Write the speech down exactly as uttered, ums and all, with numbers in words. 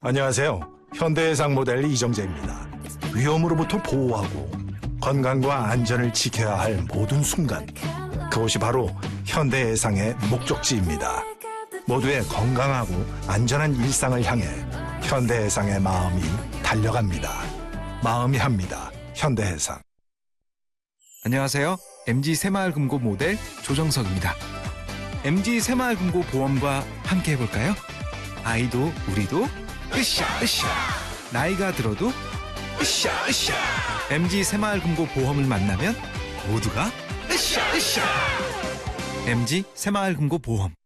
안녕하세요. 현대해상 모델 이정재입니다. 위험으로부터 보호하고 건강과 안전을 지켜야 할 모든 순간, 그것이 바로 현대해상의 목적지입니다. 모두의 건강하고 안전한 일상을 향해 현대해상의 마음이 달려갑니다. 마음이 합니다. 현대해상. 안녕하세요. 엠지 새마을금고 모델 조정석입니다. 엠지 새마을금고 보험과 함께 해볼까요? 아이도 우리도 으쌰 으쌰, 나이가 들어도 으쌰 으쌰. 엠지 새마을금고 보험을 만나면 모두가 으쌰 으쌰. 엠지 새마을금고 보험.